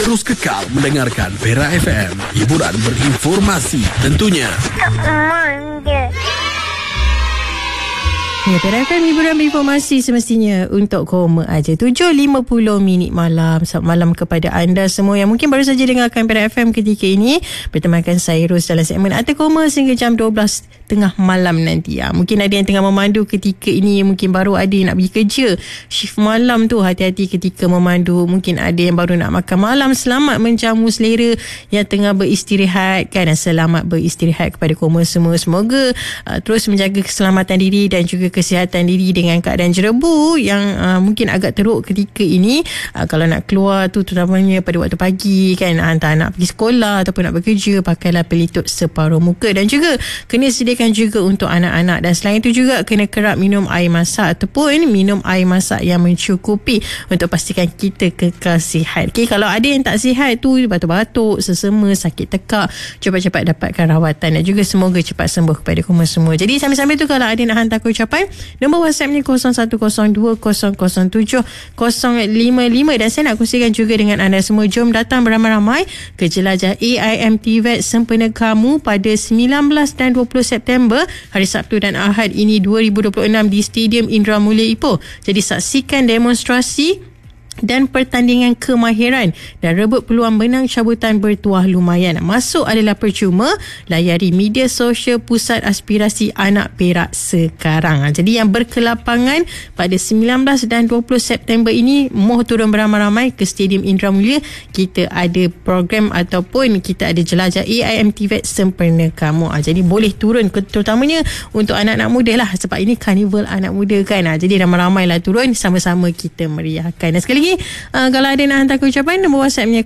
Terus kekal mendengarkan Perak FM. Hiburan berinformasi tentunya. Ya, Perak FM hiburan berinformasi semestinya untuk koma aja. 7.50 malam. Selamat malam kepada anda semua yang mungkin baru saja dengarkan Perak FM ketika ini. Bertemankan saya Ros dalam segmen Ata Koma sehingga jam 12 tengah malam nanti. Mungkin ada yang tengah memandu ketika ini. Mungkin baru ada yang nak pergi kerja. Shift malam tu, hati-hati ketika memandu. Mungkin ada yang baru nak makan malam. Selamat menjamu selera yang tengah beristirahat kan. Selamat beristirahat kepada koma semua. Semoga terus menjaga keselamatan diri dan juga kesihatan diri dengan keadaan jerebu yang mungkin agak teruk ketika ini. Kalau nak keluar tu terutamanya pada waktu pagi kan, hantar anak pergi sekolah ataupun nak bekerja, pakailah pelitup separuh muka dan juga kena sediakan juga untuk anak-anak. Dan selain itu juga kena kerap minum air masak ataupun minum air masak yang mencukupi untuk pastikan kita kekal sihat. Okay, kalau ada yang tak sihat tu, batuk-batuk, sesama, sakit tekak, cepat-cepat dapatkan rawatan dan juga semoga cepat sembuh kepada koma semua. Jadi sambil-sambil tu kalau ada nak hantar ucapan, nombor WhatsAppnya 0102-007-055 dan saya nak kongsikan juga dengan anda semua. Jom datang beramai-ramai ke jelajah AIMTVET sempena kamu pada 19 dan 20 September hari Sabtu dan Ahad ini 2026 di Stadium Indra Mulia Ipoh. Jadi saksikan demonstrasi dan pertandingan kemahiran dan rebut peluang menang cabutan bertuah lumayan. Masuk adalah percuma. Layari media sosial Pusat Aspirasi Anak Perak sekarang. Jadi yang berkelapangan pada 19 dan 20 September ini, mohon turun beramai-ramai ke Stadium Indra Mulia. Kita ada program ataupun kita ada jelajah AIMTVET sempena kamu. Jadi boleh turun, terutamanya untuk anak-anak muda lah, sebab ini karnival anak muda kan. Jadi ramai-ramai lah turun, sama-sama kita meriahkan. Dan sekali lagi, kalau ada nak hantar ucapan, nombor WhatsAppnya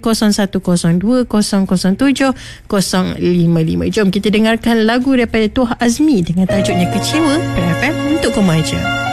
0102-007-055. Jom kita dengarkan lagu daripada Tuah Azmi dengan tajuknya Kecewa. Perak FM untuk koma aja.